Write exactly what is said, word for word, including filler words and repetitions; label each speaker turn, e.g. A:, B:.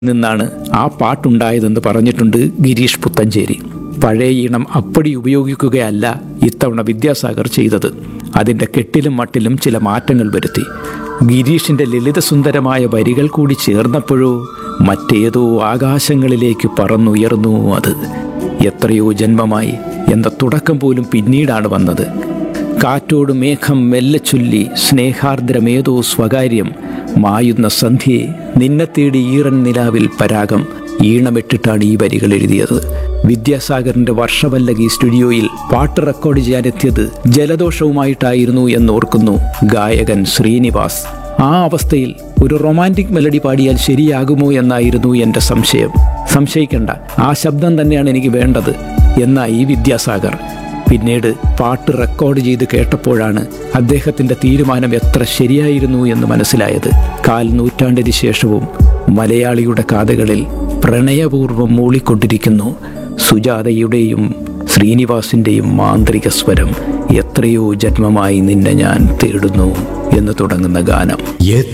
A: നിന്നാണ് ആ പാട്ടുണ്ടായതെന്ന് പറഞ്ഞിട്ടുണ്ട് ഗിരീഷ് പുത്തഞ്ചേരി. പഴയ ഈണം അപ്പടി ഉപയോഗിക്കുകയല്ല ഇത്തവണ വിദ്യാസാഗർ ചെയ്തത്. അതിൻ്റെ കെട്ടിലും മട്ടിലും ചില മാറ്റങ്ങൾ വരുത്തി. ഗിരീഷിൻ്റെ ലളിതസുന്ദരമായ വരികൾ കൂടി ചേർന്നപ്പോഴോ മറ്റേതോ ആകാശങ്ങളിലേക്ക് പറന്നുയർന്നു അത്. എത്രയോ ജന്മമായി എന്ന തുടക്കം പോലും പിന്നീടാണ് വന്നത്. കാറ്റോട് മേഘം മെല്ലെ ചൊല്ലി സ്നേഹാർദ്രമേതോ സ്വകാര്യം, മായുന്ന സന്ധ്യയെ നിന്നെ തേടി ഈറൻ നിലാവിൽ പരാഗം. ഈണമിട്ടിട്ടാണ് ഈ വരികൾ എഴുതിയത്. വിദ്യാസാഗറിൻ്റെ വർഷവല്ലകി സ്റ്റുഡിയോയിൽ പാട്ട് റെക്കോർഡ് ചെയ്യാനെത്തിയത് ജലദോഷവുമായിട്ടായിരുന്നു എന്നോർക്കുന്നു ഗായകൻ ശ്രീനിവാസ്. ആ അവസ്ഥയിൽ ഒരു റൊമാൻറ്റിക് മെലഡി പാടിയാൽ ശരിയാകുമോ എന്നായിരുന്നു എൻ്റെ സംശയം. സംശയിക്കണ്ട, ആ ശബ്ദം തന്നെയാണ് എനിക്ക് വേണ്ടത് എന്നായി വിദ്യാസാഗർ. പിന്നീട് പാട്ട് റെക്കോർഡ് ചെയ്ത് കേട്ടപ്പോഴാണ് അദ്ദേഹത്തിൻ്റെ തീരുമാനം എത്ര ശരിയായിരുന്നു എന്ന് മനസ്സിലായത്. കാൽ നൂറ്റാണ്ടിന് ശേഷവും മലയാളിയുടെ കാതുകളിൽ പ്രണയപൂർവ്വം മൂളിക്കൊണ്ടിരിക്കുന്നു സുജാതയുടെയും ശ്രീനിവാസിൻ്റെയും മാന്ത്രിക സ്വരം. എത്രയോ ജന്മമായി നിന്നെ ഞാൻ തേടുന്നു എന്ന് തുടങ്ങുന്ന ഗാനം.